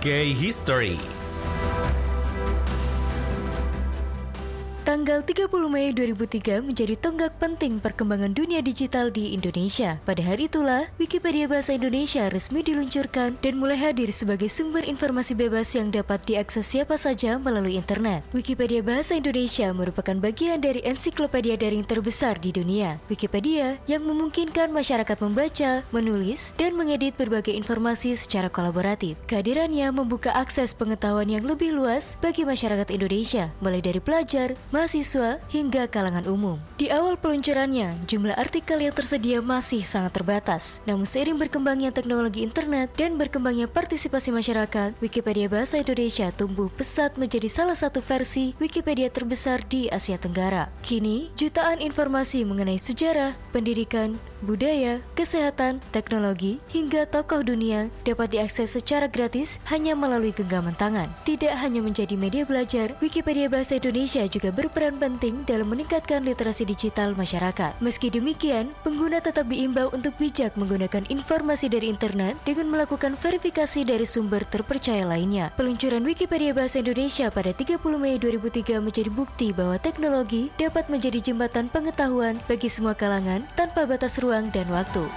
Gay History. Tanggal 30 Mei 2003 menjadi tonggak penting perkembangan dunia digital di Indonesia. Pada hari itulah, Wikipedia Bahasa Indonesia resmi diluncurkan dan mulai hadir sebagai sumber informasi bebas yang dapat diakses siapa saja melalui internet. Wikipedia Bahasa Indonesia merupakan bagian dari ensiklopedia daring terbesar di dunia. Wikipedia yang memungkinkan masyarakat membaca, menulis, dan mengedit berbagai informasi secara kolaboratif. Kehadirannya membuka akses pengetahuan yang lebih luas bagi masyarakat Indonesia, mulai dari pelajar, mahasiswa, hingga kalangan umum. Di awal peluncurannya, jumlah artikel yang tersedia masih sangat terbatas. Namun seiring berkembangnya teknologi internet dan berkembangnya partisipasi masyarakat, Wikipedia Bahasa Indonesia tumbuh pesat menjadi salah satu versi Wikipedia terbesar di Asia Tenggara. Kini, jutaan informasi mengenai sejarah, pendidikan, budaya, kesehatan, teknologi, hingga tokoh dunia dapat diakses secara gratis hanya melalui genggaman tangan. Tidak hanya menjadi media belajar, Wikipedia Bahasa Indonesia juga berperan penting dalam meningkatkan literasi digital masyarakat. Meski demikian, pengguna tetap diimbau untuk bijak menggunakan informasi dari internet dengan melakukan verifikasi dari sumber terpercaya lainnya. Peluncuran Wikipedia Bahasa Indonesia pada 30 Mei 2003 menjadi bukti bahwa teknologi dapat menjadi jembatan pengetahuan bagi semua kalangan tanpa batas ruang dan waktu.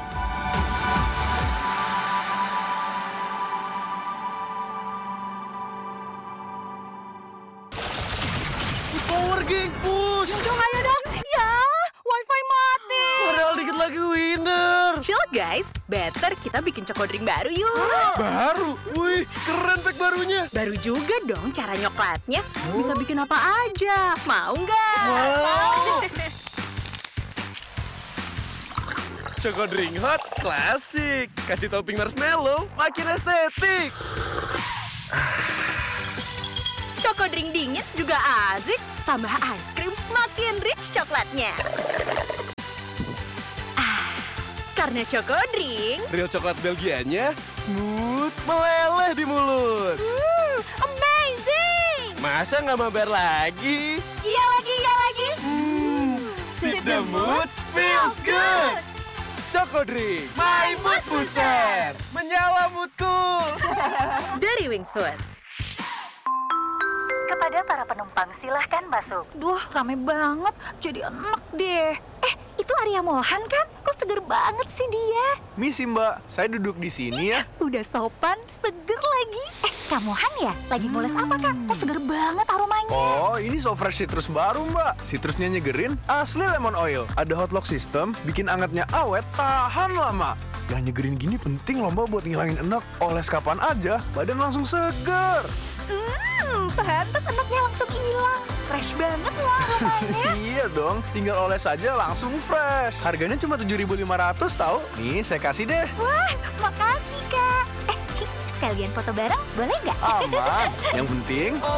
Power Gang, push! Ayo dong, ya, wifi mati. Padahal dikit lagi winner. Chill guys, better kita bikin Chokodrink baru yuk. Baru? Wih, keren pack barunya. Baru juga dong cara nyoklatnya. Bisa bikin apa aja, mau nggak? Wow. Chokodrink hot, klasik. Kasih topping marshmallow, makin estetik. Chokodrink dingin juga asik. Tambah ice cream, makin rich coklatnya. Karena Chokodrink Real coklat Belgianya, smooth, meleleh di mulut. amazing. Masa nggak mabar lagi? Iya lagi. Sip the mood, feels good. Chokodrink, my mood booster. Menyala moodku. Dari Wings Food. Kepada para penumpang, silahkan masuk. Duh, rame banget. Jadi enak deh. Itu Arya Mohan kan? Kok seger banget sih dia? Misi mbak, saya duduk di sini ya. Udah sopan, seger lagi. Kak Mohan ya? Lagi mules apa kak? Kok seger banget aromanya? Oh, ini so fresh citrus baru mbak. Citrusnya nyegerin, asli lemon oil. Ada hot lock system, bikin angetnya awet, tahan lama. Yang nyegerin gini penting loh mbak buat ngilangin enak. Oles kapan aja, badan langsung seger. Pantes enaknya langsung hilang. Fresh banget loh aromanya. Iya dong, tinggal oles aja langsung fresh. Harganya cuma 7.500 tahu. Nih, saya kasih deh. Wah, makasih kak. Sekalian foto bareng, boleh nggak? Aman. Yang penting